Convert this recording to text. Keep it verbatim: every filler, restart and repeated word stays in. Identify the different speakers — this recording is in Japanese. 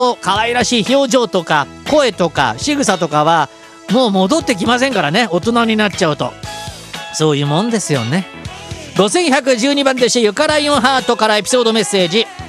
Speaker 1: 可愛らしい表情とか声とか仕草とかはもう戻ってきませんからね、大人になっちゃうと。そういうもんですよね。ごせんひゃくじゅうにばん弟子ゆかライオンハートからエピソードメッセージ。